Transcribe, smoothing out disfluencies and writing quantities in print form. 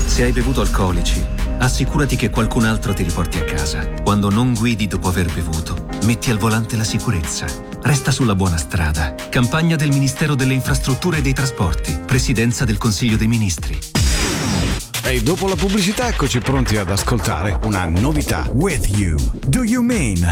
Se hai bevuto alcolici, assicurati che qualcun altro ti riporti a casa. Quando non guidi dopo aver bevuto, metti al volante la sicurezza. Resta sulla buona strada. Campagna del Ministero delle Infrastrutture e dei Trasporti. Presidenza del Consiglio dei Ministri. E dopo la pubblicità eccoci pronti ad ascoltare una novità. With You. Do You Mean?